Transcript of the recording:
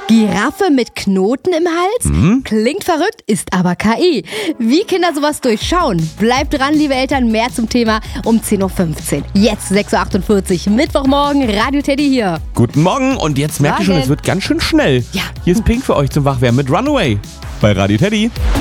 Giraffe mit Knoten im Hals? Klingt verrückt, ist aber KI. Wie Kinder sowas durchschauen? Bleibt dran, liebe Eltern, mehr zum Thema um 10.15 Uhr. Jetzt 6.48 Uhr, Mittwochmorgen, Radio Teddy hier. Guten Morgen und jetzt merkt ihr schon, es wird ganz schön schnell. Ja. Hier ist Pink für euch zum Wachwerden mit Runaway bei Radio Teddy.